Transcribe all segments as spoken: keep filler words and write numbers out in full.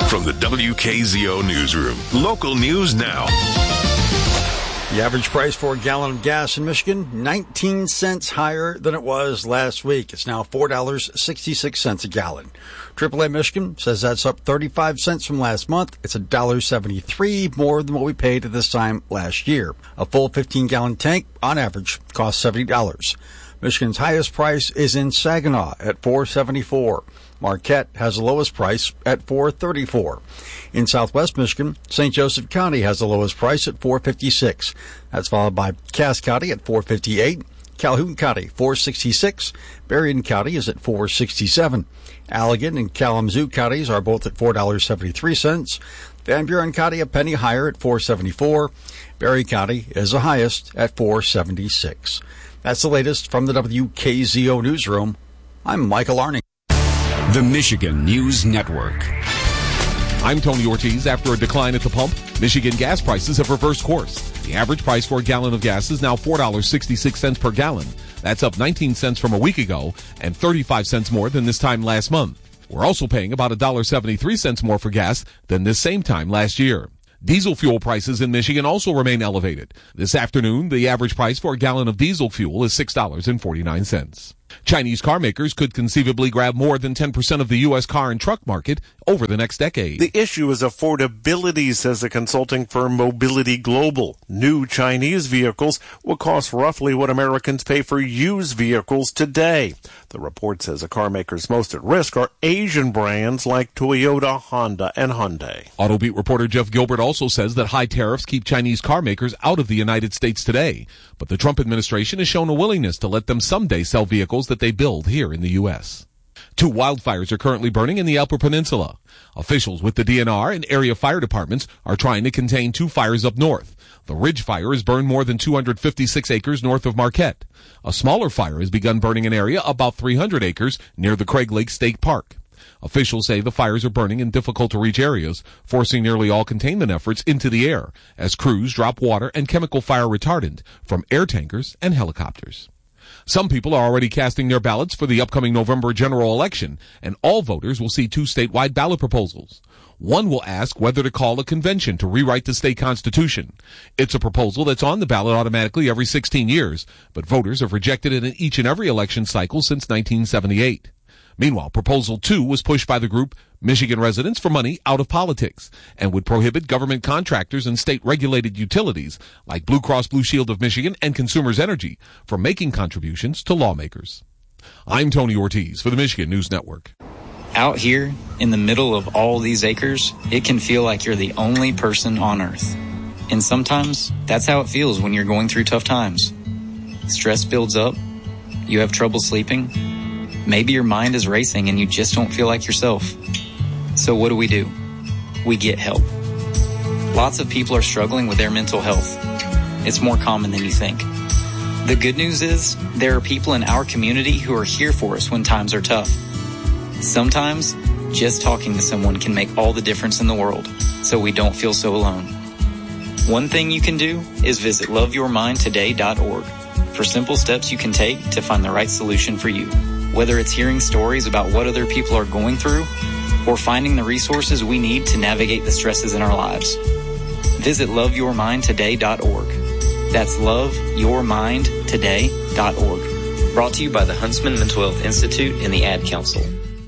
From the W K Z O Newsroom, local news now. The average price for a gallon of gas in Michigan, nineteen cents higher than it was last week. It's now four dollars and sixty-six cents a gallon. triple A Michigan says that's up thirty-five cents from last month. It's one dollar and seventy-three cents more than what we paid at this time last year. A full fifteen-gallon tank, on average, costs seventy dollars. Michigan's highest price is in Saginaw at four dollars and seventy-four cents. Marquette has the lowest price at four dollars and thirty-four cents. In southwest Michigan, Saint Joseph County has the lowest price at four dollars and fifty-six cents. That's followed by Cass County at four dollars and fifty-eight cents. Calhoun County, four dollars and sixty-six cents. Berrien County is at four dollars and sixty-seven cents. Allegan and Kalamazoo counties are both at four dollars and seventy-three cents. Van Buren County a penny higher at four dollars and seventy-four cents. Berry County is the highest at four dollars and seventy-six cents. That's the latest from the W K Z O Newsroom. I'm Michael Arning. The Michigan News Network. I'm Tony Ortiz. After a decline at the pump, Michigan gas prices have reversed course. The average price for a gallon of gas is now four dollars and sixty-six cents per gallon. That's up nineteen cents from a week ago and thirty-five cents more than this time last month. We're also paying about one dollar and seventy-three cents more for gas than this same time last year. Diesel fuel prices in Michigan also remain elevated. This afternoon, the average price for a gallon of diesel fuel is six dollars and forty-nine cents. Chinese car makers could conceivably grab more than ten percent of the U S car and truck market over the next decade. The issue is affordability, says the consulting firm Mobility Global. New Chinese vehicles will cost roughly what Americans pay for used vehicles today. The report says the car makers most at risk are Asian brands like Toyota, Honda, and Hyundai. AutoBeat reporter Jeff Gilbert also says that high tariffs keep Chinese car makers out of the United States today. But the Trump administration has shown a willingness to let them someday sell vehicles that they build here in the U S. Two wildfires are currently burning in the Upper Peninsula. Officials with the D N R and area fire departments are trying to contain two fires up north. The Ridge Fire has burned more than two hundred fifty-six acres north of Marquette. A smaller fire has begun burning an area about three hundred acres near the Craig Lake State Park. Officials say the fires are burning in difficult-to-reach areas, forcing nearly all containment efforts into the air as crews drop water and chemical fire retardant from air tankers and helicopters. Some people are already casting their ballots for the upcoming November general election, and all voters will see two statewide ballot proposals. One will ask whether to call a convention to rewrite the state constitution. It's a proposal that's on the ballot automatically every sixteen years, but voters have rejected it in each and every election cycle since nineteen seventy-eight. Meanwhile, Proposal two was pushed by the group Michigan Residents for Money Out of Politics and would prohibit government contractors and state-regulated utilities like Blue Cross Blue Shield of Michigan and Consumers Energy from making contributions to lawmakers. I'm Tony Ortiz for the Michigan News Network. Out here, in the middle of all these acres, it can feel like you're the only person on Earth. And sometimes, that's how it feels when you're going through tough times. Stress builds up, you have trouble sleeping, maybe your mind is racing and you just don't feel like yourself. So what do we do? We get help. Lots of people are struggling with their mental health. It's more common than you think. The good news is there are people in our community who are here for us when times are tough. Sometimes just talking to someone can make all the difference in the world, so we don't feel so alone. One thing you can do is visit love your mind today dot org for simple steps you can take to find the right solution for you. Whether it's hearing stories about what other people are going through or finding the resources we need to navigate the stresses in our lives. Visit love your mind today dot org. That's love your mind today dot org. Brought to you by the Huntsman Mental Health Institute and the Ad Council.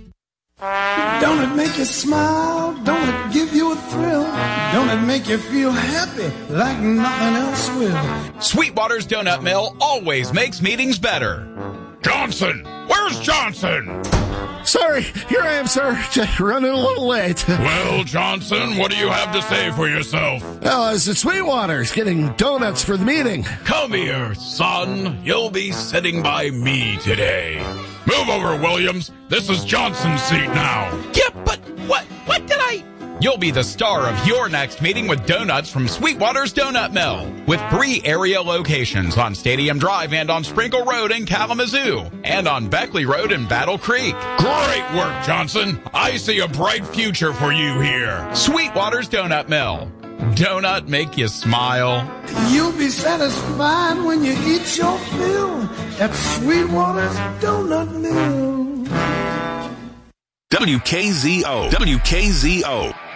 Don't it make you smile? Don't it give you a thrill? Don't it make you feel happy like nothing else will? Sweetwater's Donut Mill always makes meetings better. Johnson! Where's Johnson? Sorry, here I am, sir. Just running a little late. Well, Johnson, what do you have to say for yourself? Well, it's at Sweetwater's getting donuts for the meeting. Come here, son. You'll be sitting by me today. Move over, Williams. This is Johnson's seat now. Yeah, but what, what did I... You'll be the star of your next meeting with donuts from Sweetwater's Donut Mill, with three area locations on Stadium Drive and on Sprinkle Road in Kalamazoo, and on Beckley Road in Battle Creek. Great work, Johnson. I see a bright future for you here. Sweetwater's Donut Mill. Donut make you smile. You'll be satisfied when you eat your fill at Sweetwater's Donut Mill. W K Z O. W K Z O.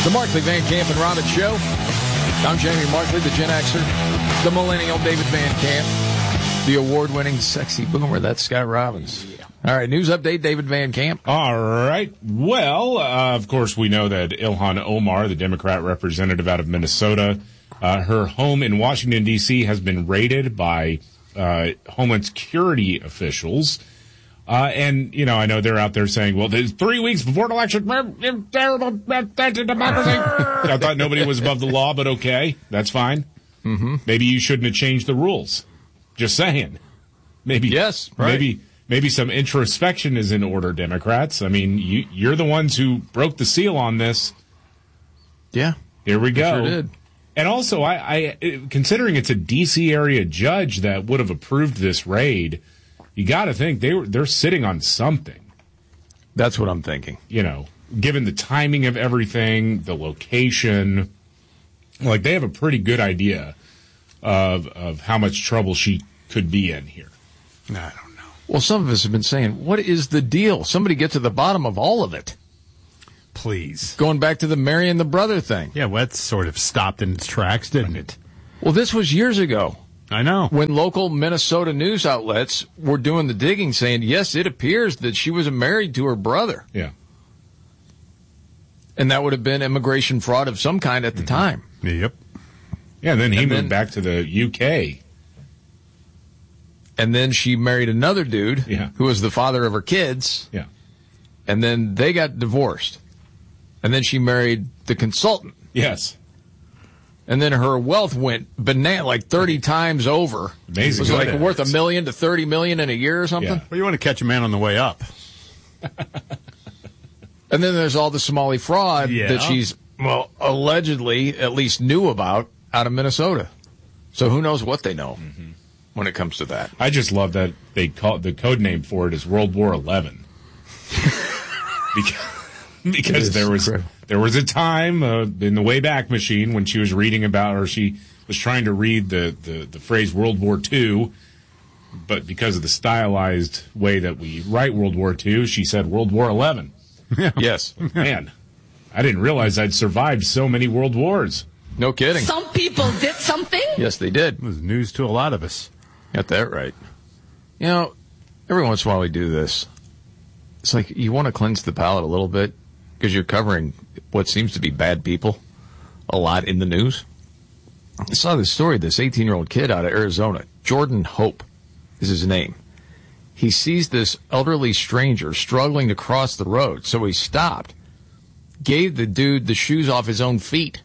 The Markley, Van Camp, and Robbins Show. I'm Jamie Markley, the Gen Xer, the millennial David Van Camp, the award-winning sexy boomer. That's Scott Robbins. Yeah. All right, news update, David Van Camp. All right. Well, uh, of course, we know that Ilhan Omar, the Democrat representative out of Minnesota, uh, her home in Washington, D C has been raided by uh, Homeland Security officials. Uh, and, you know, I know they're out there saying, well, there's three weeks before an election. That's a democracy. I thought nobody was above the law, but okay. That's fine. Mm-hmm. Maybe you shouldn't have changed the rules. Just saying. Maybe, yes, right. maybe, maybe some introspection is in order, Democrats. I mean, you, you're the ones who broke the seal on this. Yeah. Here we go. Sure did. And also, I, I, considering it's a D C area judge that would have approved this raid, you got to think they were, they're sitting on something. That's what I'm thinking. You know, given the timing of everything, the location, like they have a pretty good idea of of how much trouble she could be in here. I don't know. Well, some of us have been saying, what is the deal? Somebody get to the bottom of all of it. Please. Going back to the Mary and the brother thing. Yeah, well, that sort of stopped in its tracks, didn't it? Well, this was years ago. I know. When local Minnesota news outlets were doing the digging, saying, yes, it appears that she was married to her brother. Yeah. And that would have been immigration fraud of some kind at the mm-hmm. time. Yep. Yeah, and then he and moved then, back to the U K. And then she married another dude yeah. who was the father of her kids. Yeah. And then they got divorced. And then she married the consultant. Yes. And then her wealth went banana like thirty times over. Amazing. It was like worth a million to thirty million in a year or something. Yeah. Well, you want to catch a man on the way up. And then there's all the Somali fraud yeah. that she's, well, allegedly at least knew about out of Minnesota. So who knows what they know mm-hmm. when it comes to that. I just love that they call the code name for it is World War Eleven. because because there was correct. there was a time uh, in the Wayback Machine when she was reading about, or she was trying to read the, the, the phrase World War Two, but because of the stylized way that we write World War Two, she said World War Eleven. Yes. Man, I didn't realize I'd survived so many world wars. No kidding. Some people did something. Yes, they did. It was news to a lot of us. Got that right. You know, every once in a while we do this. It's like you want to cleanse the palate a little bit because you're covering what seems to be bad people a lot in the news. I saw this story, this eighteen-year-old kid out of Arizona, Jordan Hope is his name. He sees this elderly stranger struggling to cross the road, so he stopped, gave the dude the shoes off his own feet,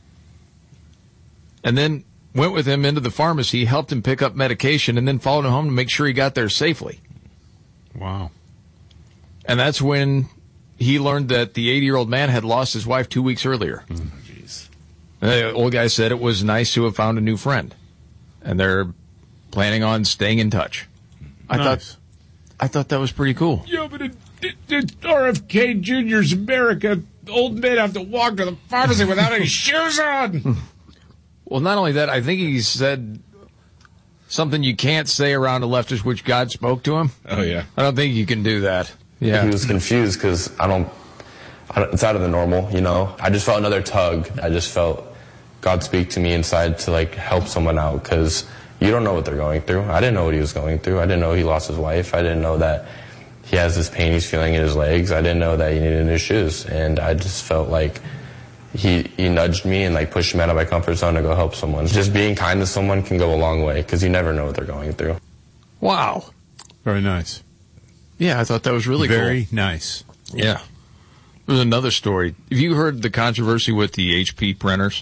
and then went with him into the pharmacy, helped him pick up medication, and then followed him home to make sure he got there safely. Wow. And that's when he learned that the eighty-year-old man had lost his wife two weeks earlier. Oh, jeez. The old guy said it was nice to have found a new friend, and they're planning on staying in touch. I nice. thought, I thought that was pretty cool. Yeah, but it, it, it's R F K Junior's America. Old men have to walk to the pharmacy without any shoes on. Well, not only that, I think he said something you can't say around a leftist, which God spoke to him. Oh, yeah. I don't think you can do that. Yeah. He was confused because I don't, I don't, it's out of the normal, you know. I just felt another tug. I just felt God speak to me inside to, like, help someone out because you don't know what they're going through. I didn't know what he was going through. I didn't know he lost his wife. I didn't know that he has this pain he's feeling in his legs. I didn't know that he needed new shoes. And I just felt like he, he nudged me and, like, pushed me out of my comfort zone to go help someone. Just being kind to someone can go a long way because you never know what they're going through. Wow. Very nice. Yeah, I thought that was really Very cool. nice. Yeah. There's another story. Have you heard the controversy with the H P printers?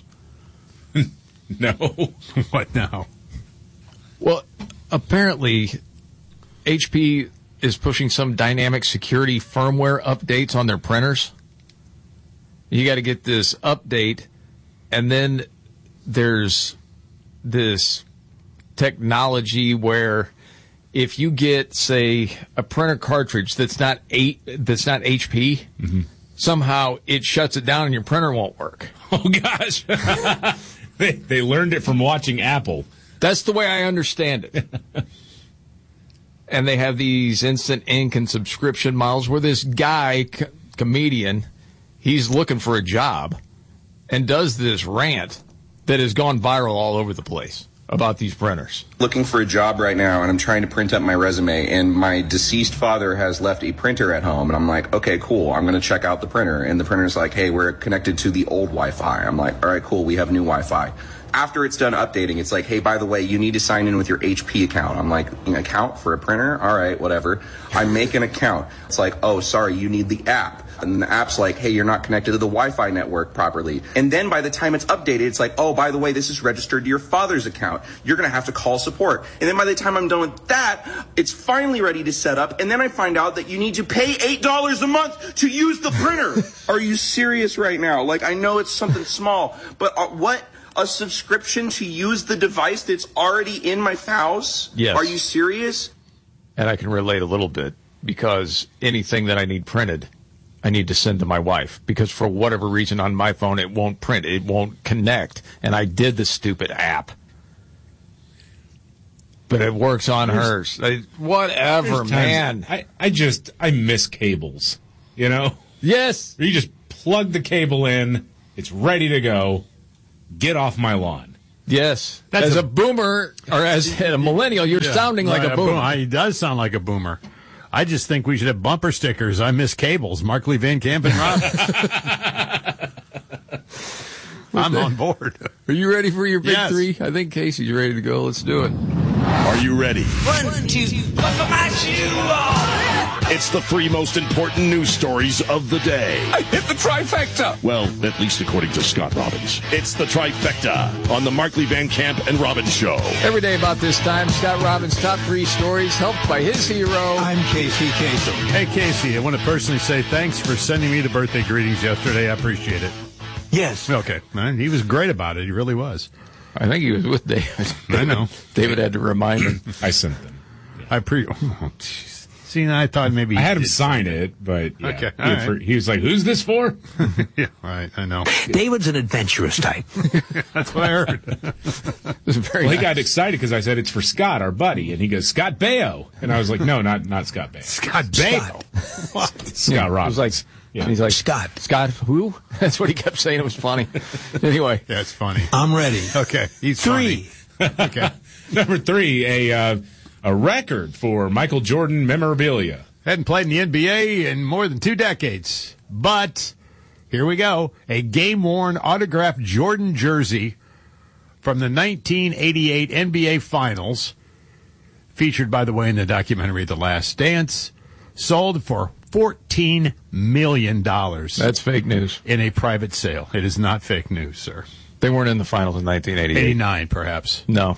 No. What now? Well, apparently H P is pushing some dynamic security firmware updates on their printers. You got to get this update, and then there's this technology where if you get, say, a printer cartridge that's not eight, that's not H P, mm-hmm. somehow it shuts it down and your printer won't work. Oh, gosh. they, they learned it from watching Apple. That's the way I understand it. And they have these instant ink and subscription models where this guy, co- comedian, he's looking for a job. and does this rant that has gone viral all over the place about these printers. Looking for a job right now, and I'm trying to print up my resume, and my deceased father has left a printer at home, and I'm like, okay, cool, I'm going to check out the printer. And the printer's like, hey, we're connected to the old Wi-Fi. I'm like, all right, cool, we have new Wi-Fi. After it's done updating, it's like, hey, by the way, you need to sign in with your H P account. I'm like, an account for a printer? All right, whatever. I make an account. It's like, oh, sorry, you need the app. And the app's like, hey, you're not connected to the Wi-Fi network properly. And then by the time it's updated, it's like, oh, by the way, this is registered to your father's account. You're going to have to call support. And then by the time I'm done with that, it's finally ready to set up. And then I find out that you need to pay eight dollars a month to use the printer. Are you serious right now? Like, I know it's something small, but uh, what? A subscription to use the device that's already in my house? Yes. Are you serious? And I can relate a little bit, because anything that I need printed, I need to send to my wife, because for whatever reason on my phone it won't print, it won't connect, and I did the stupid app. But it works on There's, hers. I, whatever, man. I, I just, I miss cables, you know? Yes. You just plug the cable in, it's ready to go. Get off my lawn. Yes. That's as a, a boomer, or as a millennial, you're yeah, sounding like right, a boomer. A boom, he does sound like a boomer. I just think we should have bumper stickers. I miss cables. Mark Lee Van Camp and Rob. I'm on board. Are you ready for your big yes. three? I think Casey's ready to go. Let's do it. Are you ready? One, two, buckle my shoe on. It's the three most important news stories of the day. I hit the trifecta. Well, at least according to Scott Robbins. It's the trifecta on the Mark Lee Van Camp and Robbins Show. Every day about this time, Scott Robbins' top three stories, helped by his hero. I'm Casey Kasem. Hey, Casey, I want to personally say thanks for sending me the birthday greetings yesterday. I appreciate it. Yes. Okay. He was great about it. He really was. I think he was with David. I know. David had to remind him. I sent them. Yeah. I pre. Oh, jeez. See, I thought maybe I had him did. sign it, but yeah. Okay. He, Right. for, he was like, "Who's this for?" Yeah, right. I know. David's an adventurous type. That's what I heard. It was very well, he nice. got excited because I said it's for Scott, our buddy, and he goes, "Scott Baio," and I was like, "No, not not Scott Baio. Scott Baio. What? Scott yeah, Robbins." It was like, yeah. and he's like, Scott. Scott who? That's what he kept saying. It was funny. Anyway. Yeah, it's funny. I'm ready. Okay. He's Three. funny. Okay. Number three, a uh, a record for Michael Jordan memorabilia. Hadn't played in the N B A in more than two decades. But here we go. A game-worn autographed Jordan jersey from the nineteen eighty-eight N B A Finals, featured, by the way, in the documentary The Last Dance, sold for fourteen million dollars. That's fake news. In a private sale. It is not fake news, sir. They weren't in the finals in nineteen eighty-eight. eighty-nine, perhaps. No.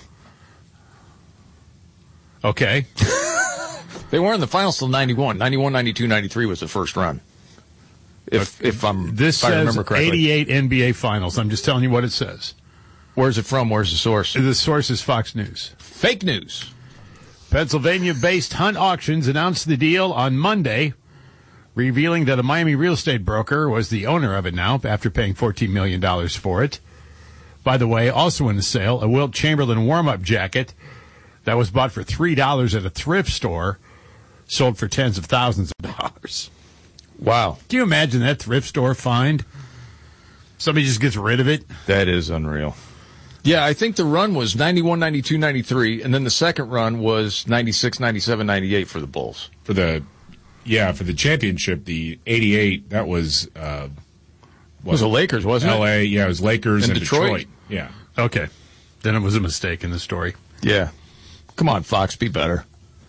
Okay. They weren't in the finals till ninety-one. ninety-one, ninety-two, ninety-three was the first run. If if I'm This if I says remember correctly. eighty-eight N B A Finals. I'm just telling you what it says. Where's it from? Where's the source? The source is Fox News. Fake news. Pennsylvania-based Hunt Auctions announced the deal on Monday, revealing that a Miami real estate broker was the owner of it now after paying fourteen million dollars for it. By the way, also in the sale, a Wilt Chamberlain warm-up jacket that was bought for three dollars at a thrift store sold for tens of thousands of dollars. Wow. Can you imagine that thrift store find? Somebody just gets rid of it? That is unreal. Yeah, I think the run was ninety-one, ninety-two, ninety-three, and then the second run was ninety-six, ninety-seven, ninety-eight for the Bulls. For the, yeah, for the championship, the eighty-eight, that was, uh, it was the Lakers, wasn't L A, it? yeah, it was Lakers and and Detroit. Detroit. Yeah. Okay. Then it was a mistake in the story. Yeah. Come on, Fox, be better.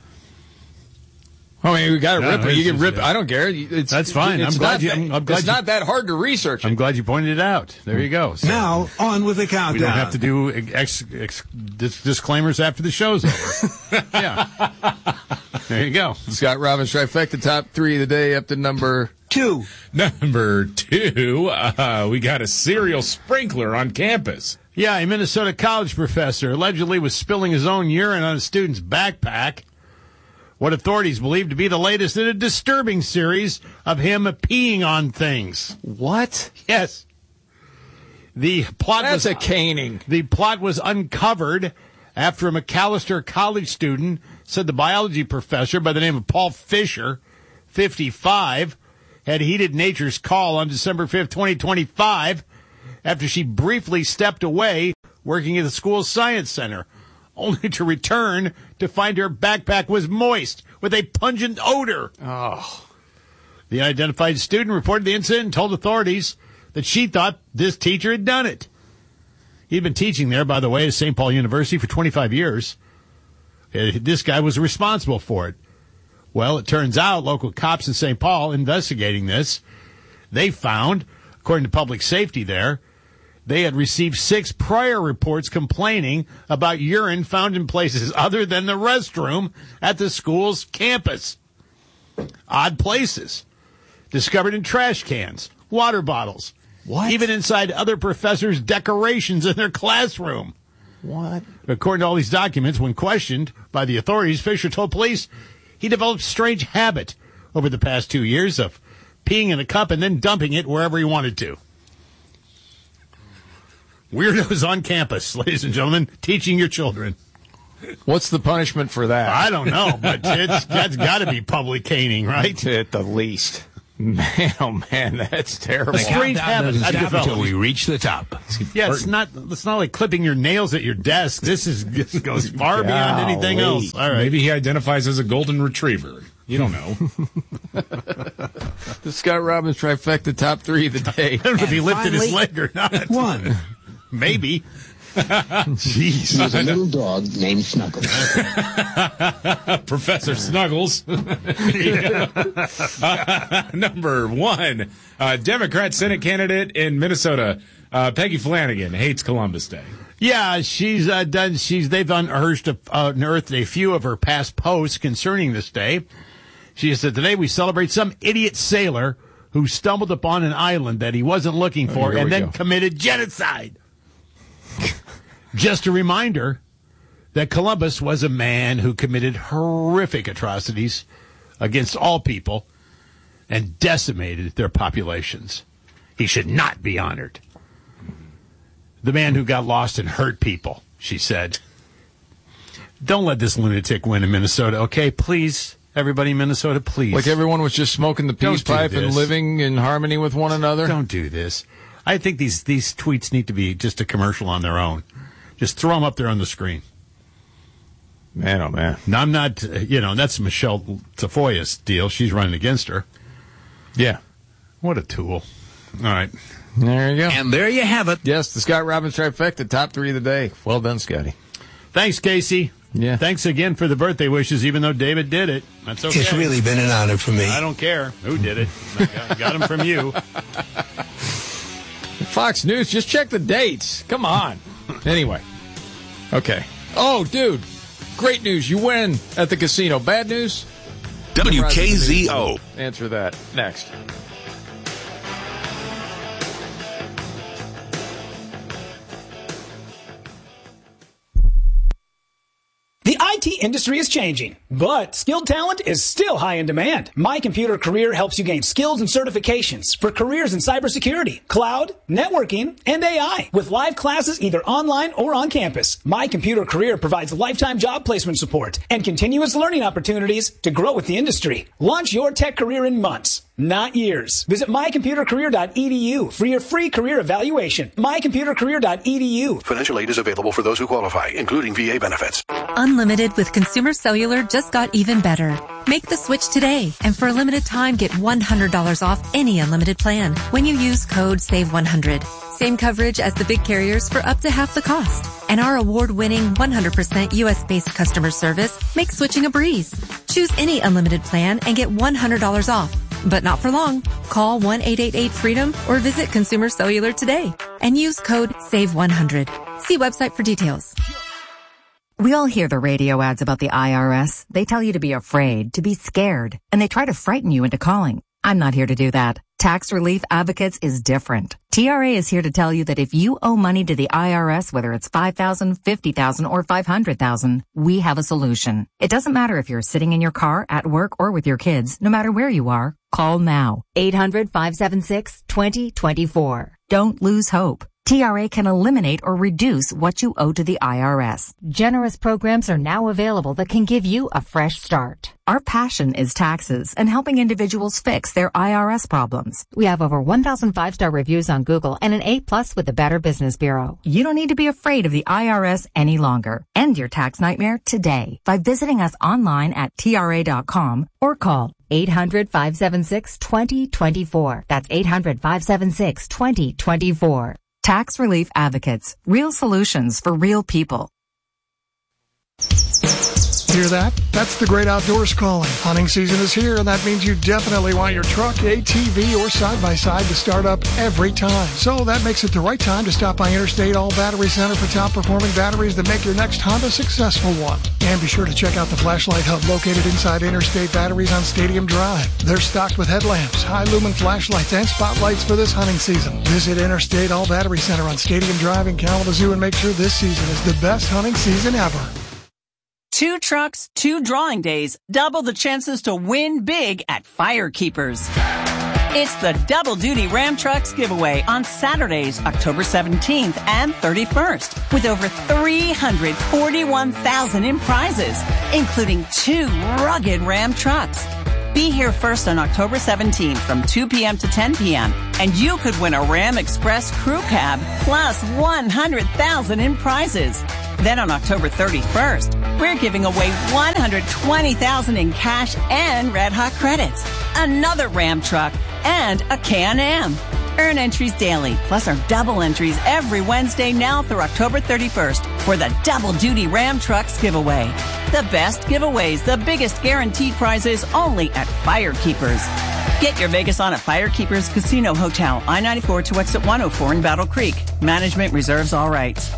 I mean, we got to No, rip it. You it's can just- rip it. yeah. I don't care. It's, That's fine. It's I'm glad not you- that- I'm- I'm glad it's you- not that hard to research it. I'm glad you pointed it out. There you go. So Now, on with the countdown. we don't have to do ex, ex, dis, disclaimers after the show's over. Yeah. There you go. Scott Robbins trifecta, top three of the day, up to number two. Number two, uh, we got a cereal sprinkler on campus. Yeah, a Minnesota college professor allegedly was spilling his own urine on a student's backpack. What authorities believe to be the latest in a disturbing series of him peeing on things. What? Yes. The plot That's was a caning. The plot was uncovered after a McAllister College student said the biology professor by the name of Paul Fisher, fifty-five, had heeded Nature's call on December fifth, twenty twenty-five, after she briefly stepped away working at the school's science center, only to return to find her backpack was moist with a pungent odor. Oh. The unidentified student reported the incident and told authorities that she thought this teacher had done it. He'd been teaching there, by the way, at Saint Paul University for twenty-five years. This guy was responsible for it. Well, it turns out local cops in Saint Paul investigating this, they found, according to public safety there, they had received six prior reports complaining about urine found in places other than the restroom at the school's campus. Odd places. Discovered in trash cans, water bottles, what? Even inside other professors' decorations in their classroom. What? According to all these documents, when questioned by the authorities, Fisher told police he developed a strange habit over the past two years of peeing in a cup and then dumping it wherever he wanted to. Weirdos on campus, ladies and gentlemen, teaching your children. What's the punishment for that? I don't know, but it's, that's got to be public caning, right? At the least. Man, oh man, that's terrible. A strange habit I've developed. Until we reach the top. Yeah, it's not. It's not like clipping your nails at your desk. This is this goes far beyond anything else. All right. Maybe he identifies as a golden retriever. You don't know. The Scott Robbins trifecta top three of the day. I don't know if he lifted his leg or not. One. Maybe. Jeez. There's a little dog named Snuggles. Professor Snuggles. uh, number one, uh, Democrat Senate candidate in Minnesota, uh, Peggy Flanagan, hates Columbus Day. Yeah, she's uh, done. She's they've unearthed a, uh, unearthed a few of her past posts concerning this day. She said, "Today we celebrate some idiot sailor who stumbled upon an island that he wasn't looking for oh, and then go. committed genocide." Just a reminder that Columbus was a man who committed horrific atrocities against all people and decimated their populations. He should not be honored. The man who got lost and hurt people, she said. Don't let this lunatic win in Minnesota, okay? Please, everybody in Minnesota, please. Like everyone was just smoking the peace pipe and living in harmony with one another? Don't do this. I think these, these tweets need to be just a commercial on their own. Just throw them up there on the screen. Man, oh, man. Now, I'm not, you know, that's Michelle Tafoya's deal. She's running against her. Yeah. What a tool. All right. There you go. And there you have it. Yes, the Scott Robbins trifecta, top three of the day. Well done, Scotty. Thanks, Casey. Yeah. Thanks again for the birthday wishes, even though David did it. That's okay. It's really been an honor for me. I don't care who did it. I got, got him from you. Fox News, just check the dates. Come on. Anyway. Okay. Oh, dude. Great news. You win at the casino. Bad news? W K Z O. Answer that next. The I T industry is changing, but skilled talent is still high in demand. My Computer Career helps you gain skills and certifications for careers in cybersecurity, cloud, networking, and A I. With live classes either online or on campus, My Computer Career provides lifetime job placement support and continuous learning opportunities to grow with the industry. Launch your tech career in months, not years. Visit my computer career dot e d u for your free career evaluation. my computer career dot e d u. Financial aid is available for those who qualify, including V A benefits. Unlimited with Consumer Cellular just got even better. Make the switch today, and for a limited time, get one hundred dollars off any unlimited plan when you use code save one hundred. Same coverage as the big carriers for up to half the cost. And our award-winning one hundred percent U S-based customer service makes switching a breeze. Choose any unlimited plan and get one hundred dollars off. But not for long. Call one eight eight eight freedom or visit Consumer Cellular today and use code save one hundred. See website for details. We all hear the radio ads about the I R S. They tell you to be afraid, to be scared, and they try to frighten you into calling. I'm not here to do that. Tax Relief Advocates is different. T R A is here to tell you that if you owe money to the I R S, whether it's five thousand dollars, fifty thousand dollars, or five hundred thousand dollars, we have a solution. It doesn't matter if you're sitting in your car, at work, or with your kids. No matter where you are, call now. eight hundred, five seven six, two zero two four. Don't lose hope. T R A can eliminate or reduce what you owe to the I R S. Generous programs are now available that can give you a fresh start. Our passion is taxes and helping individuals fix their I R S problems. We have over one thousand five-star reviews on Google and an A plus with the Better Business Bureau. You don't need to be afraid of the I R S any longer. End your tax nightmare today by visiting us online at T R A dot com or call eight hundred, five seven six, two zero two four. That's eight hundred, five seven six, two zero two four. Tax Relief Advocates. Real solutions for real people. Hear that? That's the great outdoors calling. Hunting season is here, and that means you definitely want your truck, A T V, or side-by-side to start up every time. So that makes it the right time to stop by Interstate All Battery Center for top-performing batteries that make your next hunt a successful one. And be sure to check out the flashlight hub located inside Interstate Batteries on Stadium Drive. They're stocked with headlamps, high-lumen flashlights, and spotlights for this hunting season. Visit Interstate All Battery Center on Stadium Drive in Kalamazoo and make sure this season is the best hunting season ever. Two trucks, two drawing days, double the chances to win big at Firekeepers. It's the Double Duty Ram Trucks giveaway on Saturdays, October seventeenth and thirty-first, with over three hundred forty-one thousand in prizes, including two rugged Ram trucks. Be here first on October seventeenth from two p.m. to ten p.m. and you could win a Ram Express crew cab plus one hundred thousand in prizes. Then on October thirty-first, we're giving away one hundred twenty thousand in cash and Red Hot credits, another Ram truck, and a Can-Am. Earn entries daily, plus our double entries every Wednesday now through October thirty-first for the Double Duty Ram Trucks giveaway. The best giveaways, the biggest guaranteed prizes, only at Firekeepers. Get your Vegas on at Firekeepers Casino Hotel, I ninety-four to exit one oh four in Battle Creek. Management reserves all rights.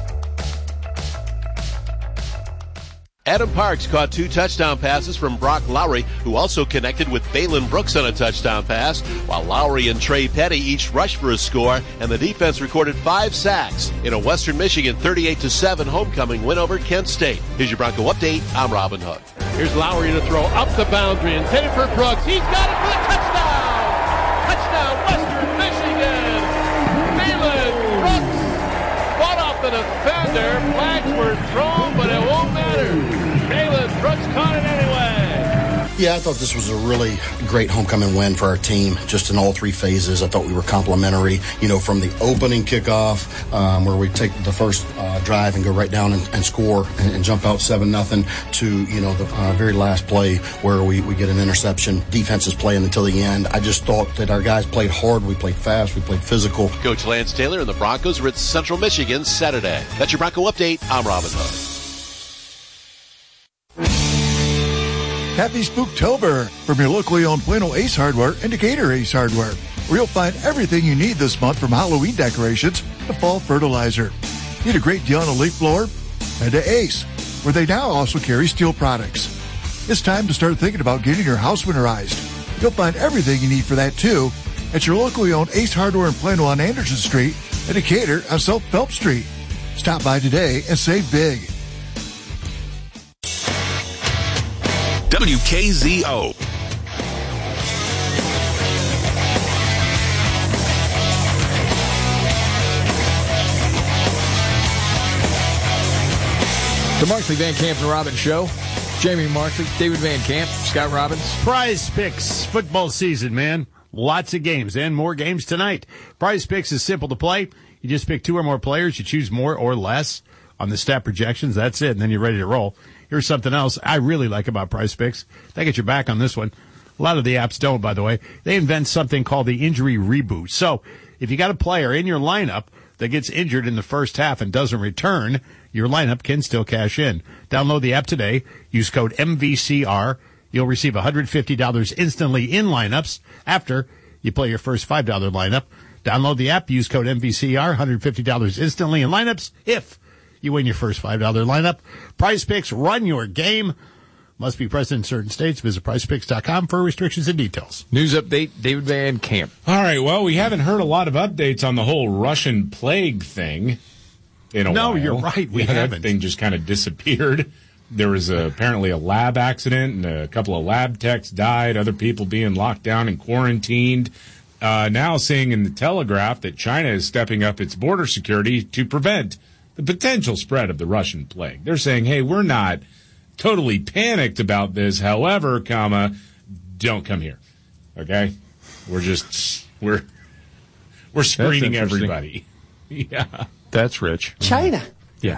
Adam Parks caught two touchdown passes from Brock Lowry, who also connected with Balin Brooks on a touchdown pass, while Lowry and Trey Petty each rushed for a score, and the defense recorded five sacks in a Western Michigan thirty-eight to seven homecoming win over Kent State. Here's your Bronco update. I'm Robin Hood. Here's Lowry to throw up the boundary, intended for Brooks. He's got it for the touchdown! Touchdown, Western Michigan! Balin Brooks fought off the defender. Flags were thrown, but it won't matter. Balin Brooks caught it anyway. Yeah, I thought this was a really great homecoming win for our team, just in all three phases. I thought we were complimentary, you know, from the opening kickoff, um, where we take the first uh, drive and go right down and, and score and, and jump out seven nothing to, you know, the uh, very last play where we, we get an interception. Defense is playing until the end. I just thought that our guys played hard. We played fast. We played physical. Coach Lance Taylor and the Broncos are at Central Michigan Saturday. That's your Bronco update. I'm Robin Hood. Happy Spooktober from your locally owned Plano Ace Hardware and Decatur Ace Hardware, where you'll find everything you need this month, from Halloween decorations to fall fertilizer. Need a great deal on a leaf blower? Head to Ace, where they now also carry steel products. It's time to start thinking about getting your house winterized. You'll find everything you need for that too at your locally owned Ace Hardware in Plano on Anderson Street and Decatur on South Phelps Street. Stop by today and save big. W K Z O. The Markley Van Camp and Robbins Show. Jamie Markley, David Van Camp, Scott Robbins. Prize Picks football season, man. Lots of games and more games tonight. Prize Picks is simple to play. You just pick two or more players. You choose more or less on the stat projections. That's it. And then you're ready to roll. Here's something else I really like about Prize Picks. They get your back on this one. A lot of the apps don't, by the way. They invent something called the injury reboot. So if you got a player in your lineup that gets injured in the first half and doesn't return, your lineup can still cash in. Download the app today. Use code M V C R. You'll receive one hundred fifty dollars instantly in lineups after you play your first five dollars lineup. Download the app. Use code M V C R. one hundred fifty dollars instantly in lineups if you win your first five dollars lineup. Prize Picks, run your game. Must be present in certain states. Visit prize picks dot com for restrictions and details. News update, David Van Camp. All right, well, we haven't heard a lot of updates on the whole Russian plague thing in a no, while. No, you're right. We yeah, haven't. That thing just kind of disappeared. There was a, apparently a lab accident, and a couple of lab techs died, other people being locked down and quarantined. uh, now seeing in the Telegraph that China is stepping up its border security to prevent the potential spread of the Russian plague. They're saying, hey, we're not totally panicked about this. However, comma, don't come here. Okay? We're just, we're, we're screening everybody. Yeah. That's rich. China. Yeah.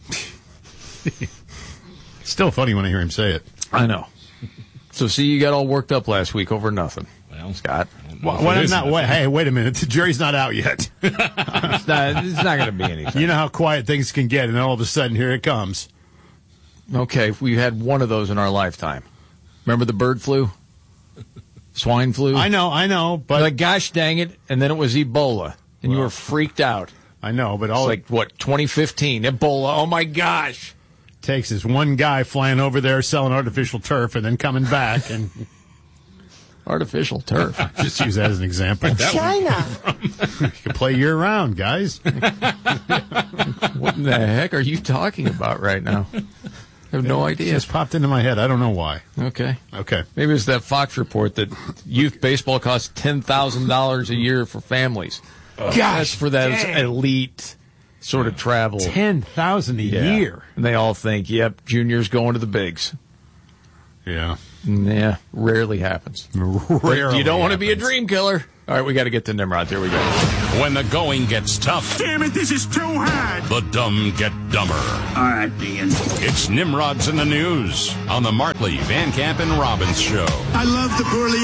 Still funny when I hear him say it. I know. So, see, you got all worked up last week over nothing. Well, Scott. Well, well, not, wait, hey, wait a minute. The jury's not out yet. It's not, it's not going to be anything. You know how quiet things can get, and then all of a sudden, here it comes. Okay, we had one of those in our lifetime. Remember the bird flu? Swine flu? I know, I know, but... Like, gosh dang it, and then it was Ebola, and well, you were freaked out. I know, but all... It's like, what, twenty fifteen, Ebola, oh my gosh! Takes is one guy flying over there selling artificial turf and then coming back and... Artificial turf. Just use that as an example. China. You can play year-round, guys. What in the heck are you talking about right now? I have no idea. It just popped into my head. I don't know why. Okay. Okay. Maybe it's that Fox report that youth baseball costs ten thousand dollars a year for families. Oh, That's for that dang. elite sort of travel. ten thousand dollars a yeah. year. And they all think, yep, Junior's going to the bigs. Yeah. Yeah, rarely happens. Rarely you don't want to happens. be a dream killer. All right, we got to get to Nimrod. Here we go. When the going gets tough. Damn it, this is too hard. The dumb get dumber. All right, Ian. It's Nimrod's in the News on the Markley, Van Camp, and Robbins Show. I love the poorly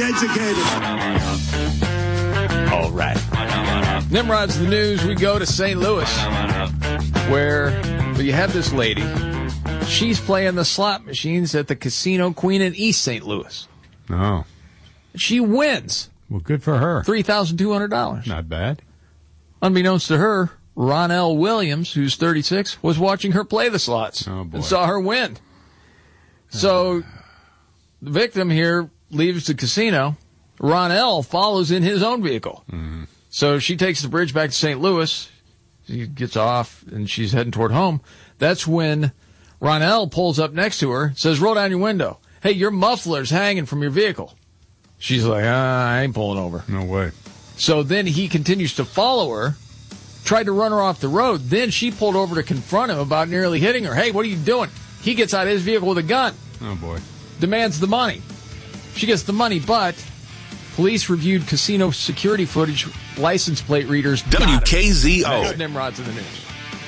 educated. All right. Nimrod's in the News. We go to Saint Louis, where you have this lady. She's playing the slot machines at the Casino Queen in East Saint Louis. Oh. She wins. Well, good for her. three thousand two hundred dollars. Not bad. Unbeknownst to her, Ronell Williams, who's thirty-six, was watching her play the slots oh, boy. and saw her win. So the victim here leaves the casino. Ronell follows in his own vehicle. Mm-hmm. So she takes the bridge back to Saint Louis. She gets off, and she's heading toward home. That's when Ronell pulls up next to her, says, roll down your window. Hey, your muffler's hanging from your vehicle. She's like, ah, I ain't pulling over. No way. So then he continues to follow her, tried to run her off the road. Then she pulled over to confront him about nearly hitting her. Hey, what are you doing? He gets out of his vehicle with a gun. Oh, boy. Demands the money. She gets the money, but police reviewed casino security footage, license plate readers. W K Z O. That's Nimrod's in the News.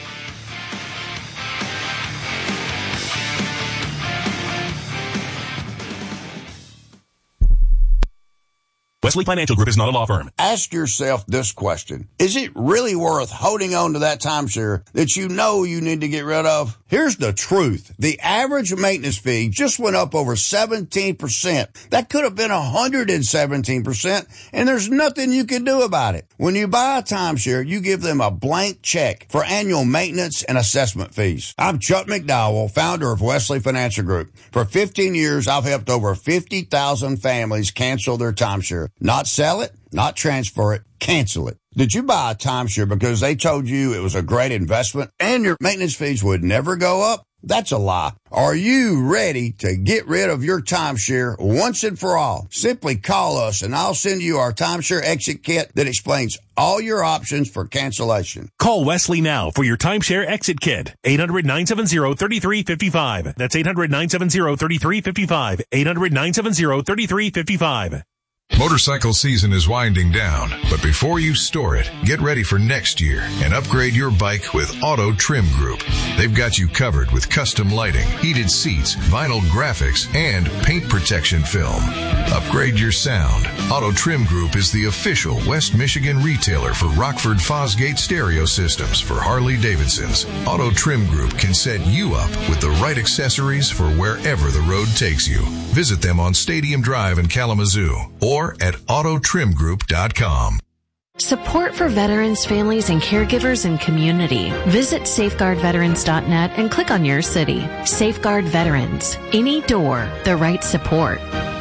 Wesley Financial Group is not a law firm. Ask yourself this question. Is it really worth holding on to that timeshare that you know you need to get rid of? Here's the truth. The average maintenance fee just went up over seventeen percent. That could have been one hundred seventeen percent, and there's nothing you can do about it. When you buy a timeshare, you give them a blank check for annual maintenance and assessment fees. I'm Chuck McDowell, founder of Wesley Financial Group. For fifteen years, I've helped over fifty thousand families cancel their timeshare. Not sell it, not transfer it, cancel it. Did you buy a timeshare because they told you it was a great investment and your maintenance fees would never go up? That's a lie. Are you ready to get rid of your timeshare once and for all? Simply call us and I'll send you our timeshare exit kit that explains all your options for cancellation. Call Wesley now for your timeshare exit kit. eight hundred, nine seven zero, three three five five. That's eight hundred, nine seven zero, three three five five. eight hundred, nine seven zero, three three five five. Motorcycle season is winding down, but before you store it, get ready for next year and upgrade your bike with Auto Trim Group. They've got you covered with custom lighting, heated seats, vinyl graphics, and paint protection film. Upgrade your sound. Auto Trim Group is the official West Michigan retailer for Rockford Fosgate stereo systems for Harley-Davidsons. Auto Trim Group can set you up with the right accessories for wherever the road takes you. Visit them on Stadium Drive in Kalamazoo or at auto trim group dot com. Support for veterans, families, and caregivers and community. Visit safeguard veterans dot net and click on your city. Safeguard Veterans. Any door, the right support.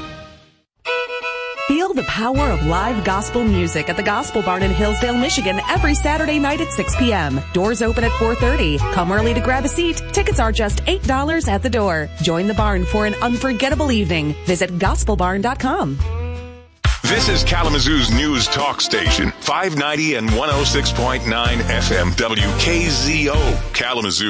Feel the power of live gospel music at the Gospel Barn in Hillsdale, Michigan every Saturday night at six p.m. Doors open at four thirty. Come early to grab a seat. Tickets are just eight dollars at the door. Join the barn for an unforgettable evening. Visit gospel barn dot com. This is Kalamazoo's news talk station, five ninety and one oh six point nine F M W K Z O, Kalamazoo.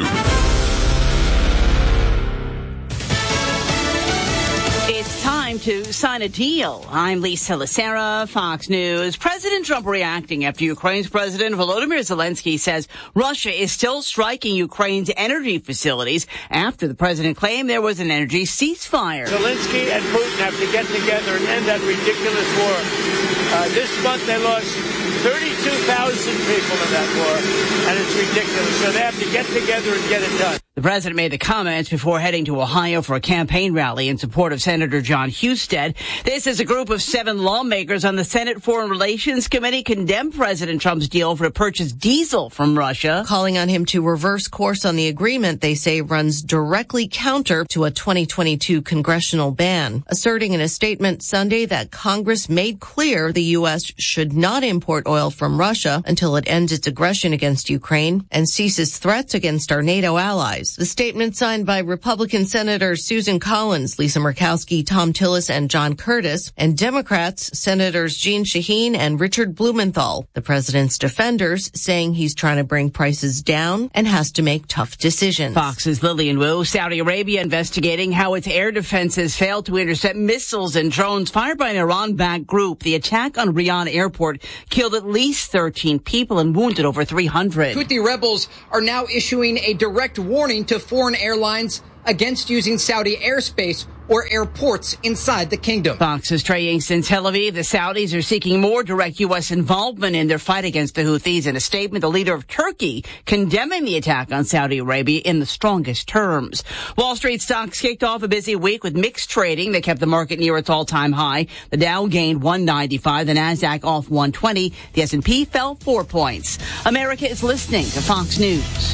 It's time to sign a deal. I'm Lisa Lacera, Fox News. President Trump reacting after Ukraine's President Volodymyr Zelensky says Russia is still striking Ukraine's energy facilities after the president claimed there was an energy ceasefire. Zelensky and Putin have to get together and end that ridiculous war. Uh, this month they lost thirty-two thousand people in that war, and it's ridiculous. So they have to get together and get it done. The president made the comments before heading to Ohio for a campaign rally in support of Senator John Husted. This is a group of seven lawmakers on the Senate Foreign Relations Committee condemned President Trump's deal for to purchase diesel from Russia. Calling on him to reverse course on the agreement they say runs directly counter to a twenty twenty-two congressional ban. Asserting in a statement Sunday that Congress made clear the U S should not import oil from Russia until it ends its aggression against Ukraine and ceases threats against our NATO allies. The statement signed by Republican Senators Susan Collins, Lisa Murkowski, Tom Tillis, and John Curtis, and Democrats Senators Jeanne Shaheen and Richard Blumenthal. The president's defenders saying he's trying to bring prices down and has to make tough decisions. Fox's Lillian Wu. Saudi Arabia investigating how its air defenses failed to intercept missiles and drones fired by an Iran-backed group. The attack on Riyadh airport killed at least thirteen people and wounded over three hundred. Houthi rebels are now issuing a direct warning to foreign airlines against using Saudi airspace or airports inside the kingdom. Fox's Trey Inks in Tel Aviv. The Saudis are seeking more direct U S involvement in their fight against the Houthis. In a statement, the leader of Turkey condemning the attack on Saudi Arabia in the strongest terms. Wall Street stocks kicked off a busy week with mixed trading that kept the market near its all-time high. The Dow gained one ninety-five, the Nasdaq off one twenty, the S and P fell four points. America is listening to Fox News.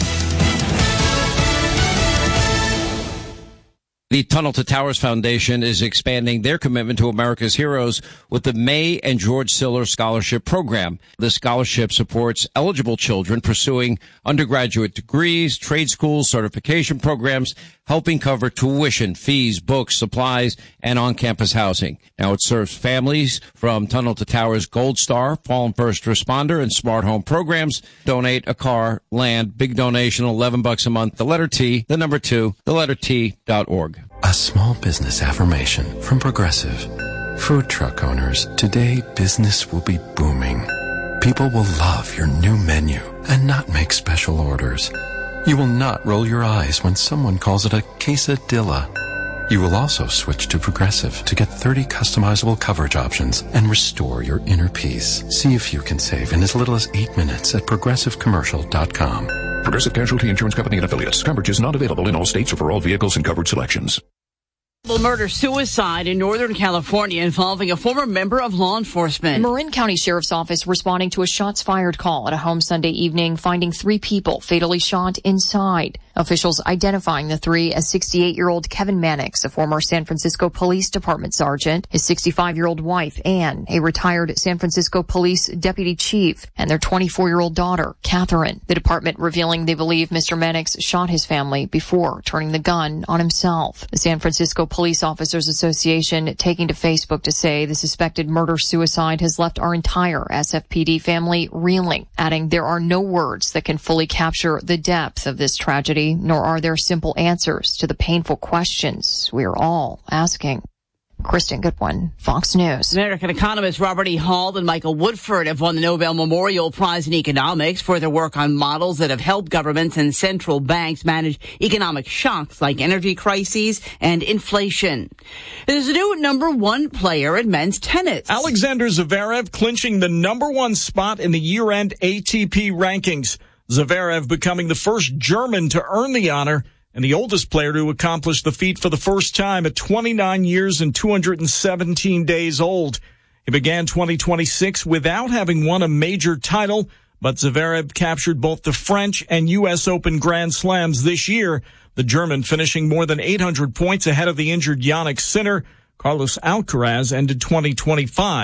The Tunnel to Towers Foundation is expanding their commitment to America's heroes with the May and George Siller Scholarship Program. This scholarship supports eligible children pursuing undergraduate degrees, trade schools, certification programs, helping cover tuition, fees, books, supplies, and on-campus housing. Now it serves families from Tunnel to Towers Gold Star, Fallen First Responder, and Smart Home programs. Donate a car, land, big donation, eleven bucks a month. The letter T, the number two, the letter T dot org. A small business affirmation from Progressive. Food truck owners, today business will be booming. People will love your new menu and not make special orders. You will not roll your eyes when someone calls it a quesadilla. You will also switch to Progressive to get thirty customizable coverage options and restore your inner peace. See if you can save in as little as eight minutes at progressive commercial dot com. Progressive Casualty Insurance Company and Affiliates. Coverage is not available in all states or for all vehicles and coverage selections. Murder-suicide in Northern California involving a former member of law enforcement. Marin County Sheriff's Office responding to a shots-fired call at a home Sunday evening, finding three people fatally shot inside. Officials identifying the three as sixty-eight-year-old Kevin Mannix, a former San Francisco Police Department sergeant, his sixty-five-year-old wife, Anne, a retired San Francisco Police deputy chief, and their twenty-four-year-old daughter, Catherine. The department revealing they believe Mister Mannix shot his family before turning the gun on himself. The San Francisco Police Officers Association taking to Facebook to say the suspected murder-suicide has left our entire S F P D family reeling, adding there are no words that can fully capture the depth of this tragedy, nor are there simple answers to the painful questions we are all asking. Kristen Goodwin, Fox News. American economists Robert E. Hall and Michael Woodford have won the Nobel Memorial Prize in Economics for their work on models that have helped governments and central banks manage economic shocks like energy crises and inflation. There's a new number one player in men's tennis. Alexander Zverev clinching the number one spot in the year-end A T P rankings. Zverev becoming the first German to earn the honor and the oldest player to accomplish the feat for the first time at twenty-nine years and two hundred seventeen days old. He began twenty twenty-six without having won a major title, but Zverev captured both the French and U S Open Grand Slams this year, the German finishing more than eight hundred points ahead of the injured Jannik Sinner. Carlos Alcaraz ended twenty twenty-five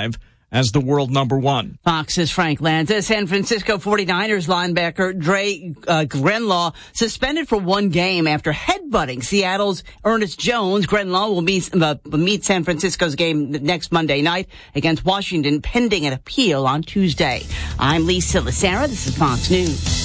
as the world number one. Fox's Frank Lanza. San Francisco forty-niners linebacker Dre uh, Greenlaw suspended for one game after headbutting Seattle's Ernest Jones. Greenlaw will meet, uh, meet San Francisco's game next Monday night against Washington, pending an appeal on Tuesday. I'm Lee Silasara. This is Fox News.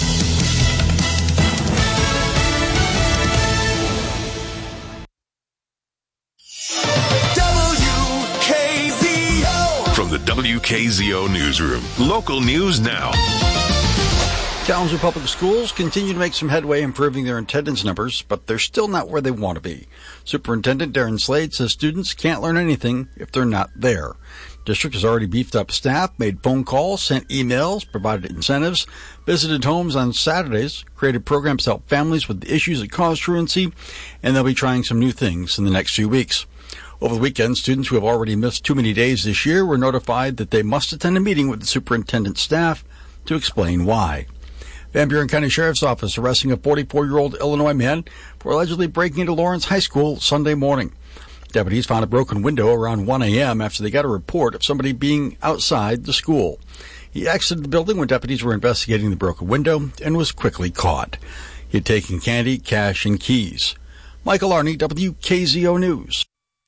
From the W K Z O Newsroom, local news now. Kalamazoo Public Schools continue to make some headway improving their attendance numbers, but they're still not where they want to be. Superintendent Darren Slade says students can't learn anything if they're not there. District has already beefed up staff, made phone calls, sent emails, provided incentives, visited homes on Saturdays, created programs to help families with the issues that cause truancy, and they'll be trying some new things in the next few weeks. Over the weekend, students who have already missed too many days this year were notified that they must attend a meeting with the superintendent's staff to explain why. Van Buren County Sheriff's Office arresting a forty-four-year-old Illinois man for allegedly breaking into Lawrence High School Sunday morning. Deputies found a broken window around one a.m. after they got a report of somebody being outside the school. He exited the building when deputies were investigating the broken window and was quickly caught. He had taken candy, cash, and keys. Michael Arney, W K Z O News.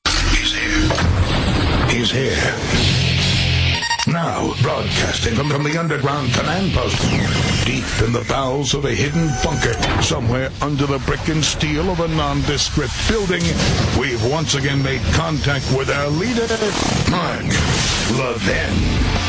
He's here. Now, broadcasting from, from the underground command post, deep in the bowels of a hidden bunker, somewhere under the brick and steel of a nondescript building, we've once again made contact with our leader, Mark Levin.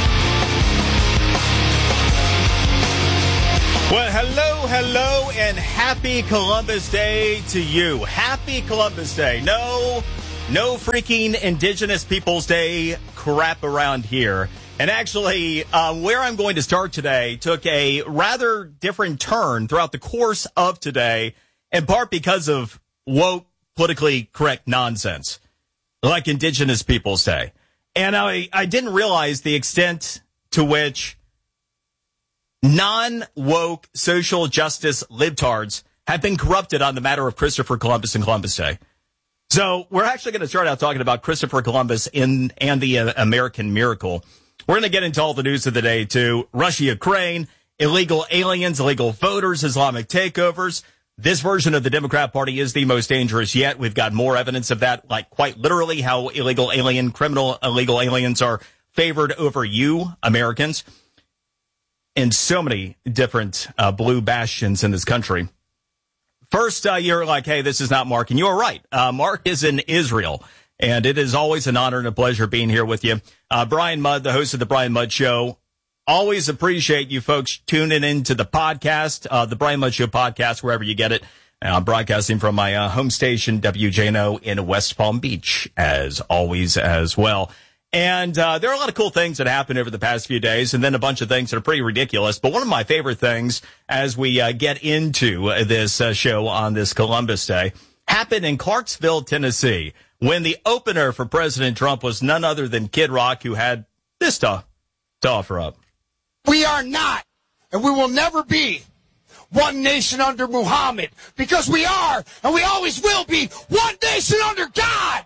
Well, hello, hello, and happy Columbus Day to you. Happy Columbus Day. No, no freaking Indigenous Peoples Day crap around here. And actually, uh, where I'm going to start today took a rather different turn throughout the course of today, in part because of woke, politically correct nonsense, like Indigenous Peoples Day. And I, I didn't realize the extent to which non-woke social justice libtards have been corrupted on the matter of Christopher Columbus and Columbus Day. So we're actually going to start out talking about Christopher Columbus in, and the uh, American miracle. We're going to get into all the news of the day, too. Russia, Ukraine, illegal aliens, illegal voters, Islamic takeovers. This version of the Democrat Party is the most dangerous yet. We've got more evidence of that, like quite literally how illegal alien, criminal illegal aliens are favored over you, Americans, in so many different uh, blue bastions in this country. First, uh, you're like, hey, this is not Mark. And you're right. Uh, Mark is in Israel. And it is always an honor and a pleasure being here with you. Uh, Brian Mudd, the host of the Brian Mudd Show. Always appreciate you folks tuning into the podcast, uh, the Brian Mudd Show podcast, wherever you get it. I'm broadcasting from my uh, home station, W J N O, in West Palm Beach, as always, as well. And uh, there are a lot of cool things that happened over the past few days, and then a bunch of things that are pretty ridiculous. But one of my favorite things as we uh, get into uh, this uh, show on this Columbus Day happened in Clarksville, Tennessee, when the opener for President Trump was none other than Kid Rock, who had this to, to offer up. We are not, and we will never be, one nation under Muhammad, because we are, and we always will be, one nation under God!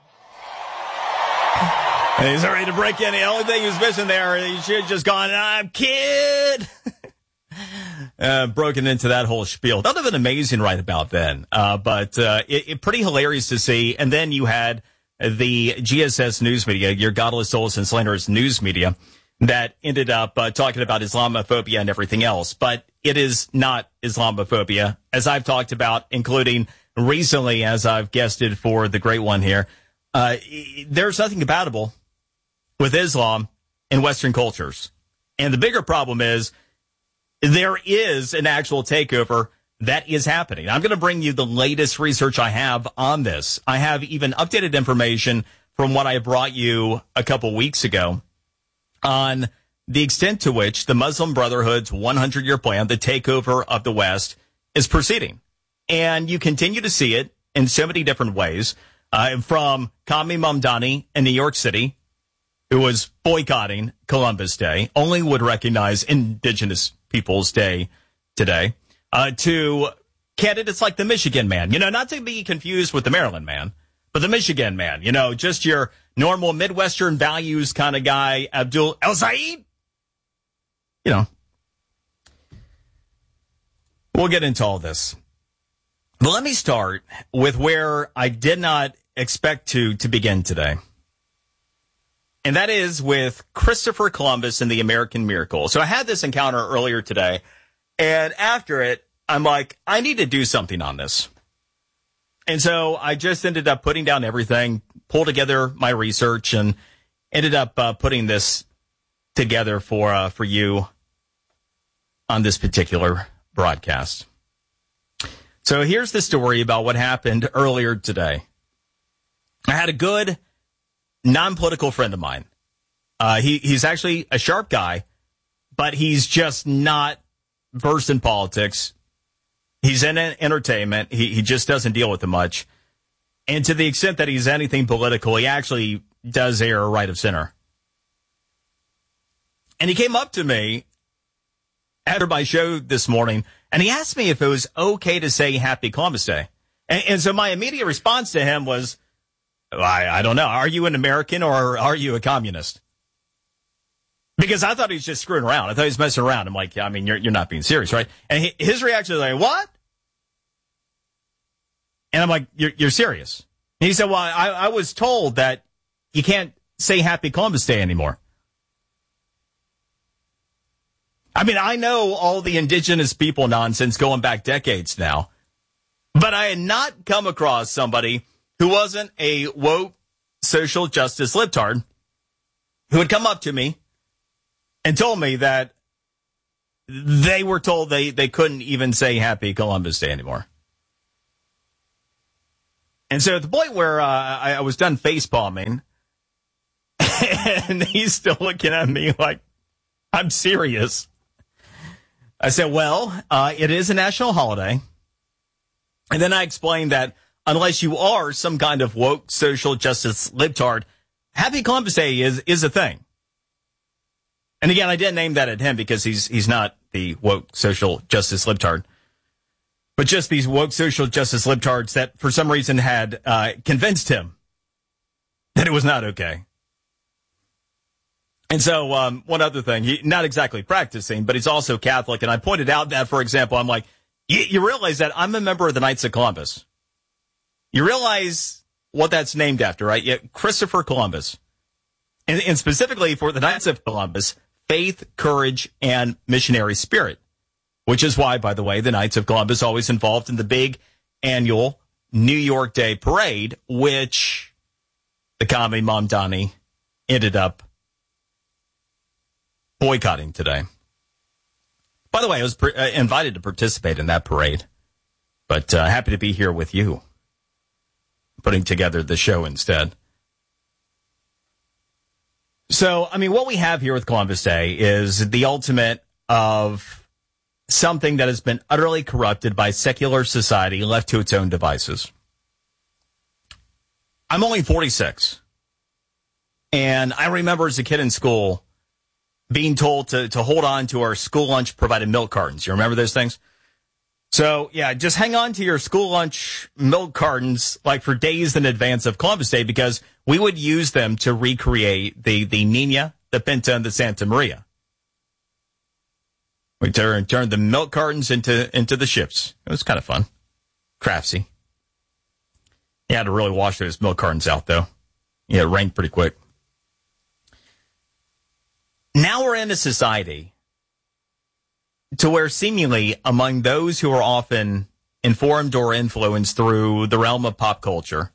And he's ready to break in. The only thing he was missing there, he should have just gone, I'm Kid! Uh, broken into that whole spiel. That would have been amazing right about then. Uh, but, uh, it, it pretty hilarious to see. And then you had the G S S news media, your godless, soulless, and slanderous news media that ended up uh, talking about Islamophobia and everything else. But it is not Islamophobia, as I've talked about, including recently, as I've guested for the great one here. Uh, there's nothing compatible with Islam in Western cultures. And the bigger problem is, there is an actual takeover that is happening. I'm going to bring you the latest research I have on this. I have even updated information from what I brought you a couple weeks ago on the extent to which the Muslim Brotherhood's hundred-year plan, the takeover of the West, is proceeding. And you continue to see it in so many different ways, uh, from Kami Mamdani in New York City, who was boycotting Columbus Day, only would recognize Indigenous Peoples Day today, uh, to candidates like the Michigan man, you know, not to be confused with the Maryland man, but the Michigan man, you know, just your, normal Midwestern values kind of guy, Abdul El-Sayed. You know, we'll get into all this. But let me start with where I did not expect to, to begin today. And that is with Christopher Columbus and the American Miracle. So I had this encounter earlier today, and after it, I'm like, I need to do something on this. And so I just ended up putting down everything, pulled together my research, and ended up uh, putting this together for uh, for you on this particular broadcast. So here's the story about what happened earlier today. I had a good non-political friend of mine. Uh, he, he's actually a sharp guy, but he's just not versed in politics. He's in entertainment. He, he just doesn't deal with it much. And to the extent that he's anything political, he actually does err right of center. And he came up to me after my show this morning, and he asked me if it was okay to say Happy Columbus Day. And, and so my immediate response to him was, I, I don't know. Are you an American or are you a communist? Because I thought he was just screwing around. I thought he was messing around. I'm like, yeah, I mean, you're you're not being serious, right? And he, his reaction was like, what? And I'm like, you're you're serious? And he said, well, I, I was told that you can't say Happy Columbus Day anymore. I mean, I know all the indigenous people nonsense going back decades now, but I had not come across somebody who wasn't a woke social justice libtard who had come up to me and told me that they were told they, they couldn't even say Happy Columbus Day anymore. And so at the point where uh, I, I was done facepalming, and he's still looking at me like, I'm serious. I said, well, uh, it is a national holiday. And then I explained that unless you are some kind of woke social justice libtard, Happy Columbus Day is, is a thing. And again, I didn't name that at him because he's he's not the woke social justice libtard. But just these woke social justice libtards that for some reason had uh, convinced him that it was not okay. And so um, one other thing, he, not exactly practicing, but he's also Catholic. And I pointed out that, for example, I'm like, you, you realize that I'm a member of the Knights of Columbus. You realize what that's named after, right? Yeah, Christopher Columbus. And, and specifically for the Knights of Columbus, faith, courage, and missionary spirit. Which is why, by the way, the Knights of Columbus always involved in the big annual New York Day Parade, which the commie Mamdani ended up boycotting today. By the way, I was pre- uh, invited to participate in that parade, but uh, happy to be here with you, putting together the show instead. So, I mean, what we have here with Columbus Day is the ultimate of something that has been utterly corrupted by secular society, left to its own devices. I'm only forty-six, and I remember as a kid in school being told to, to hold on to our school lunch provided milk cartons. You remember those things? So, yeah, just hang on to your school lunch milk cartons like for days in advance of Columbus Day because we would use them to recreate the, the Nina, the Pinta, and the Santa Maria. We turned turned the milk cartons into into the ships. It was kind of fun. Craftsy. You had to really wash those milk cartons out, though. Yeah, it rained pretty quick. Now we're in a society to where seemingly among those who are often informed or influenced through the realm of pop culture,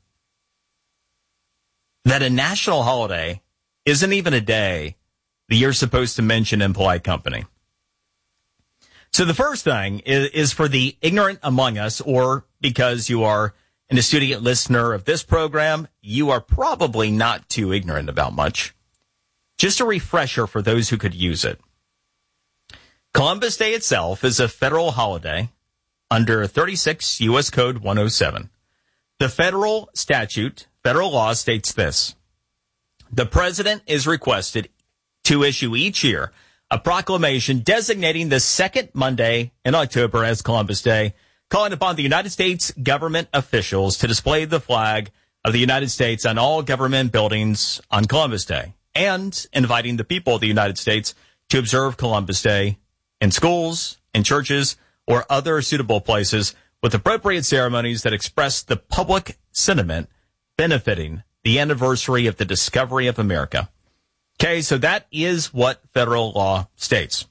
that a national holiday isn't even a day that you're supposed to mention in polite company. So the first thing is, is for the ignorant among us, or because you are an astute listener of this program, you are probably not too ignorant about much. Just a refresher for those who could use it. Columbus Day itself is a federal holiday under thirty-six U S Code one oh seven. The federal statute, federal law states this. The president is requested to issue each year a proclamation designating the second Monday in October as Columbus Day, calling upon the United States government officials to display the flag of the United States on all government buildings on Columbus Day, and inviting the people of the United States to observe Columbus Day in schools, in churches, or other suitable places with appropriate ceremonies that express the public sentiment benefiting the anniversary of the discovery of America. Okay, so that is what federal law states.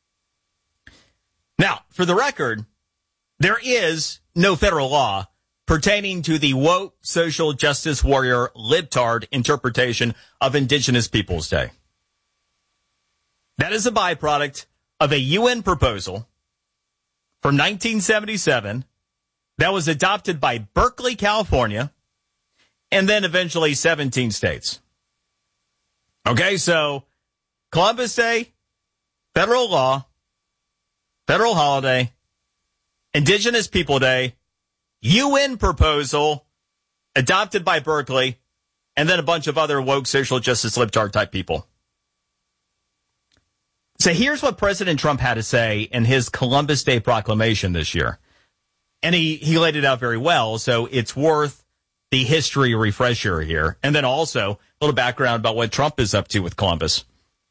Now, for the record, there is no federal law pertaining to the woke social justice warrior libtard interpretation of Indigenous Peoples Day. That is a byproduct of a U N proposal from nineteen seventy-seven that was adopted by Berkeley, California, and then eventually seventeen states. Okay, so Columbus Day, federal law, federal holiday, Indigenous People Day, U N proposal adopted by Berkeley, and then a bunch of other woke social justice libtard type people. So here's what President Trump had to say in his Columbus Day proclamation this year. And he, he laid it out very well, so it's worth the history refresher here. And then also a little background about what Trump is up to with Columbus.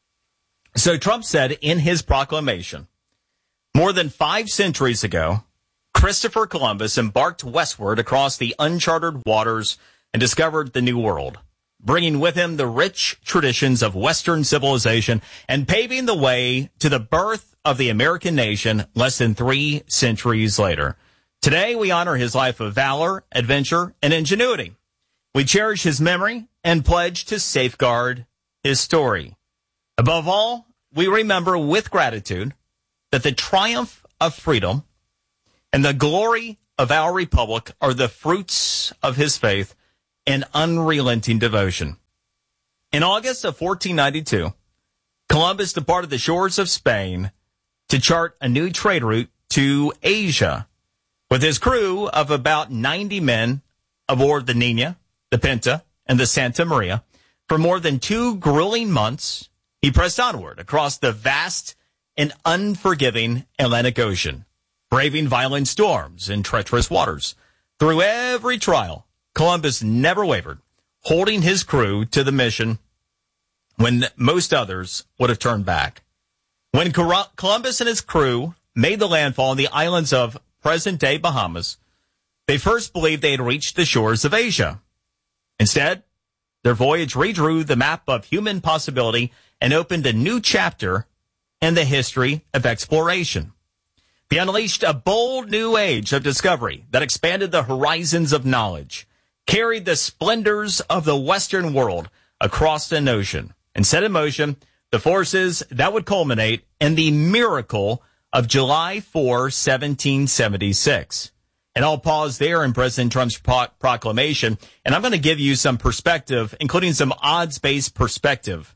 So Trump said in his proclamation, more than five centuries ago, Christopher Columbus embarked westward across the uncharted waters and discovered the New World, bringing with him the rich traditions of Western civilization and paving the way to the birth of the American nation less than three centuries later. Today, we honor his life of valor, adventure, and ingenuity. We cherish his memory and pledge to safeguard his story. Above all, we remember with gratitude that the triumph of freedom and the glory of our republic are the fruits of his faith and unrelenting devotion. In August of fourteen ninety-two, Columbus departed the shores of Spain to chart a new trade route to Asia. With his crew of about ninety men aboard the Nina, the Pinta, and the Santa Maria, for more than two grueling months, he pressed onward across the vast and unforgiving Atlantic Ocean, braving violent storms and treacherous waters. Through every trial, Columbus never wavered, holding his crew to the mission when most others would have turned back. When Columbus and his crew made the landfall on the islands of present-day Bahamas, they first believed they had reached the shores of Asia. Instead, their voyage redrew the map of human possibility and opened a new chapter in the history of exploration. They unleashed a bold new age of discovery that expanded the horizons of knowledge, carried the splendors of the Western world across an ocean, and set in motion the forces that would culminate in the miracle of July fourth, seventeen seventy-six. And I'll pause there in President Trump's pro- proclamation, and I'm going to give you some perspective, including some odds-based perspective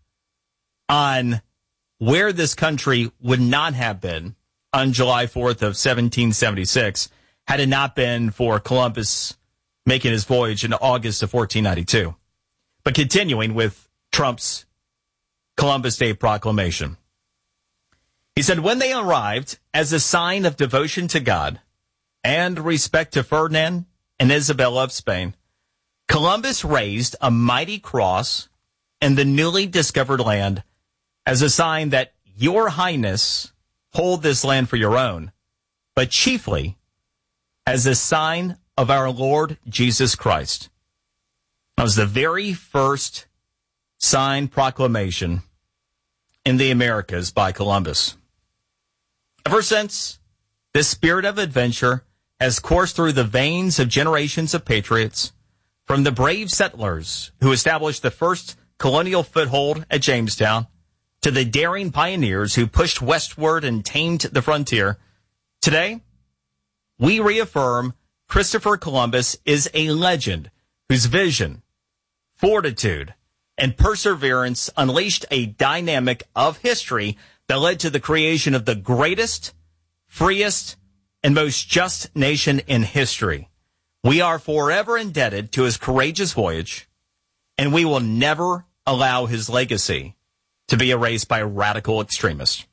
on where this country would not have been on July fourth of seventeen seventy-six had it not been for Columbus making his voyage in August of fourteen ninety-two. But continuing with Trump's Columbus Day proclamation. He said, when they arrived as a sign of devotion to God and respect to Ferdinand and Isabella of Spain, Columbus raised a mighty cross in the newly discovered land as a sign that your highness hold this land for your own, but chiefly as a sign of our Lord Jesus Christ. That was the very first signed proclamation in the Americas by Columbus. Ever since, this spirit of adventure has coursed through the veins of generations of patriots, from the brave settlers who established the first colonial foothold at Jamestown, to the daring pioneers who pushed westward and tamed the frontier. Today, we reaffirm Christopher Columbus is a legend whose vision, fortitude, and perseverance unleashed a dynamic of history that led to the creation of the greatest, freest, and most just nation in history. We are forever indebted to his courageous voyage, and we will never allow his legacy to be erased by radical extremists.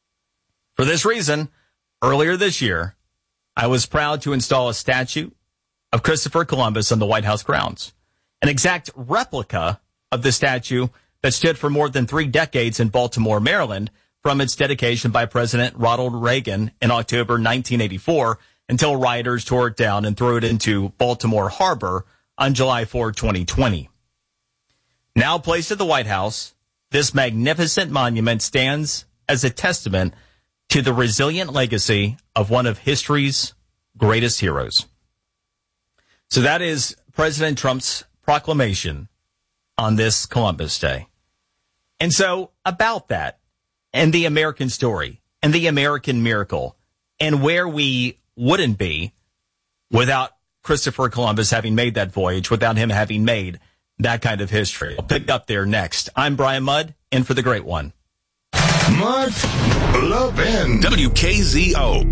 For this reason, earlier this year, I was proud to install a statue of Christopher Columbus on the White House grounds. an exact replica of the statue that stood for more than three decades in Baltimore, Maryland, from its dedication by President Ronald Reagan in October nineteen eighty-four until rioters tore it down and threw it into Baltimore Harbor on July fourth, twenty twenty. Now placed at the White House, this magnificent monument stands as a testament to the resilient legacy of one of history's greatest heroes. So that is President Trump's proclamation on this Columbus Day. And so about that and the American story and the American miracle and where we wouldn't be without Christopher Columbus having made that voyage, without him having made that kind of history. I'll pick up there next. I'm Brian Mudd, in for the great one. Mark Levin. W K Z O.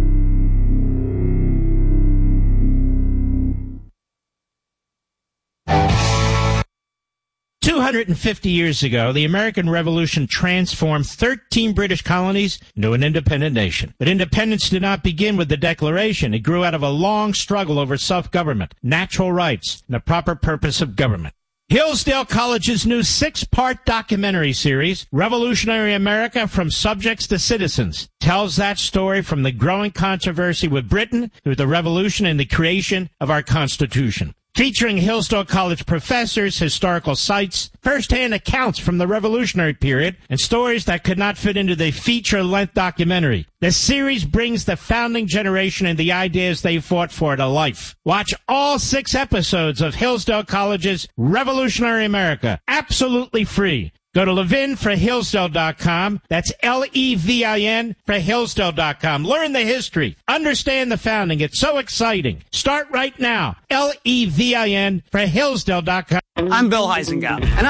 two hundred fifty years ago, the American Revolution transformed thirteen British colonies into an independent nation. But independence did not begin with the Declaration. It grew out of a long struggle over self-government, natural rights, and the proper purpose of government. Hillsdale College's new six-part documentary series, Revolutionary America from Subjects to Citizens, tells that story from the growing controversy with Britain through the Revolution and the creation of our Constitution. Featuring Hillsdale College professors, historical sites, first-hand accounts from the Revolutionary period, and stories that could not fit into the feature-length documentary. The series brings the founding generation and the ideas they fought for to life. Watch all six episodes of Hillsdale College's Revolutionary America, absolutely free. Go to Levin for Hillsdale dot com. That's L E V I N for Hillsdale dot com. Learn the history. Understand the founding. It's so exciting. Start right now. L E V I N for Hillsdale dot com. I'm Bill Heisengott, and